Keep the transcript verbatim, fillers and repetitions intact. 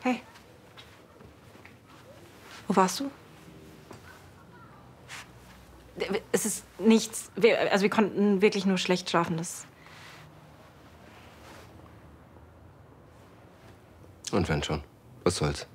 Hey. Wo warst du? Es ist nichts. Wir, also wir konnten wirklich nur schlecht schlafen. Das Und wenn schon. Was soll's?